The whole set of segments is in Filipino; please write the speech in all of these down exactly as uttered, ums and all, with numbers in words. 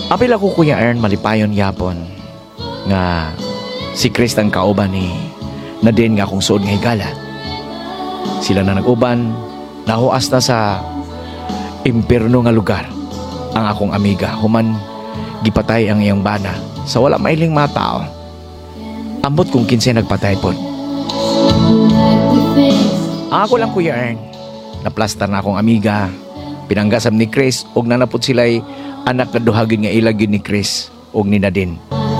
Apil ako Kuya Ern malipayon yapon nga si Chris ang kauban ni Nadine nga akong suod nga higala. Sila na nag-uban, nahuas na sa impierno nga lugar ang akong amiga. Human gipatay ang iyang bana sa wala mailing mga tao. Ambot kung kinsa nagpatay po. Ang ako lang Kuya Ern, naplastar na akong amiga. Pinanggasam ni Chris og nanapot sila'y anak na duhagin nga ilag yun ni Chris og ni Nadine.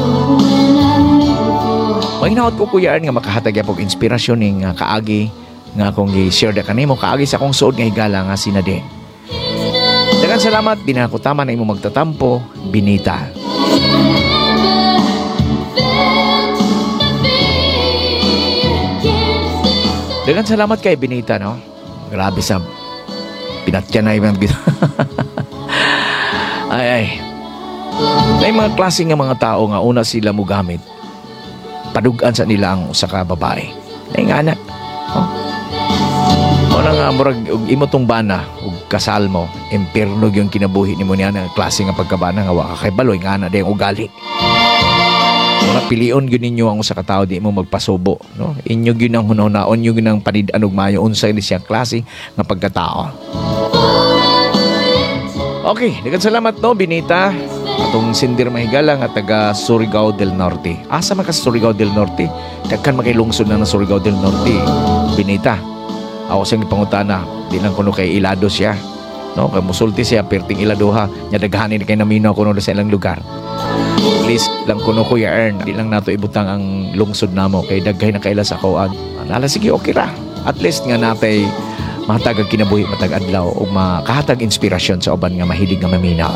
Mahinawat ko Kuya Ern nga makahatag yapog inspirasyon ning nga kaagi nga akong gi-share da kanimo kaagi sa akong suod nga higala nga si Nadine. Daghang salamat binakutama na imo magtatampo, Binita. Daghang salamat kay Binita, no? Grabe sa pinatya na ibang ay ay. May mga klase nga mga tao nga una sila mo gamit. Padugan sa nila ang usa ka babae. Nay nga anak. Oh. Una nga murag imo tong bana ug kasal mo, impierno yung kinabuhi nimo niya nga klase nga pagkabana nga wa ka kay baloy nga ana dayong ugali. Ora pilion gyud ninyo ang usa ka tawo di mo magpasubo, no? Inyo gyud ang hunahunahon, inyo gyud ang panid anog maayo unsay ni siya klase nga pagkatao. Okay, daghang salamat no Binita. Atong sindir mahigala nga taga Surigao del Norte. Asa man ka sa Surigao del Norte? Dagkan makilungsod na ng Surigao del Norte. Binita. Ako siyang ipangutana, di lang kuno kay Ilado siya. No, kay musulti siya perting Iladoha, nya daghanin kay naminaw kuno sa ilang lugar. Please lang kuno Kuya Ern, di lang nato ibutang ang lungsod namo kay daghay na kaila sa kawan. Nala sige okay ra. At least nga natay mahatag ang kinabuhi matag adlaw o makahatag inspirasyon sa uban nga mahilig nga maminaw.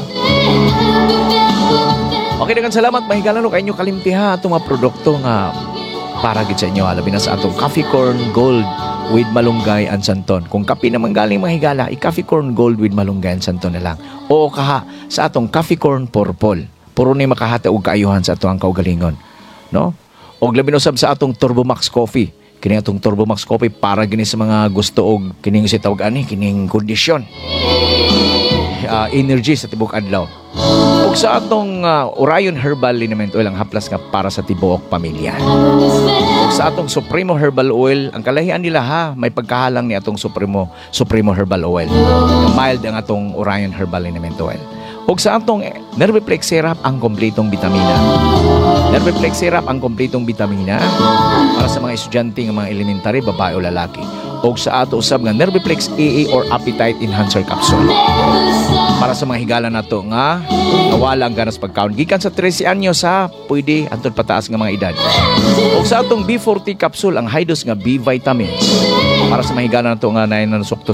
Okay, daghang salamat mahigala no kay inyo kalimtiha atong mga produkto nga para gid sa inyo alabi na sa atong Coffee Corn Gold with Malunggay and Santon. Kung kape naman galing mahigala, i-Coffee Corn Gold with Malunggay and Santon na lang. O kaha sa atong Coffee Corn Purple. Puro ni makahata og kaayuhan sa atong kaugalingon, no? Og labi na usab sa atong Turbo Max Coffee. Kini atong Turbo Max Coffee para gini sa mga gusto og kining si tawag ani kining kondisyon. Uh, energy sa tibok adlaw. Ug sa atong uh, Orion Herbal Liniment Oil ang haplas nga para sa tibuok pamilya. Ug sa atong Supremo Herbal Oil, ang kalahian nila ha, may pagkahalang ni atong Supremo Supremo Herbal Oil. Mild ang atong Orion Herbal Liniment Oil. Ug sa atong Nerviplex Syrup ang kompletong bitamina. Nerviplex Syrup ang kompletong bitamina para sa mga estudyante ng mga elementary, babae o lalaki. Ug sa ato usab nga Nerviplex A A or Appetite Enhancer Capsule. Para sa mga higala nato nga nawala ang ganas pagkaon gikan sa thirteen anyos ha, pwede antod pataas nga mga edad. Ug sa atong B forty capsule ang high dose nga B vitamins para sa mga higala nato nga naay nanusok